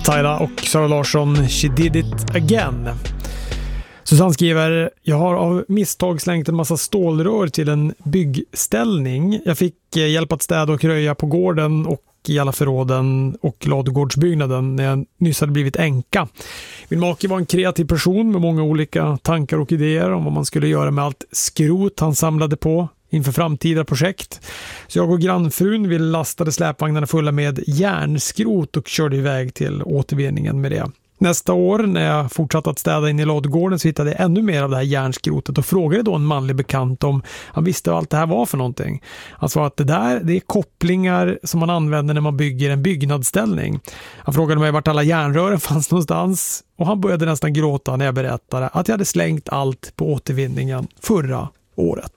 Tyla och Sara Larsson, She Did It Again. Susanne skriver: jag har av misstag slängt en massa stålrör till en byggställning. Jag fick hjälp att städa och röja på gården och i alla förråden och ladugårdsbyggnaden när jag nyss hade blivit änka. Min make var en kreativ person med många olika tankar och idéer om vad man skulle göra med allt skrot han samlade på inför framtida projekt. Så jag och grannfrun vi lastade släpvagnarna fulla med järnskrot och körde iväg till återvinningen med det. Nästa år när jag fortsatte att städa in i ladugården så hittade jag ännu mer av det här järnskrotet och frågade då en manlig bekant om han visste vad allt det här var för någonting. Han sa att det är kopplingar som man använder när man bygger en byggnadsställning. Han frågade mig vart alla järnrören fanns någonstans och han började nästan gråta när jag berättade att jag hade slängt allt på återvinningen förra året.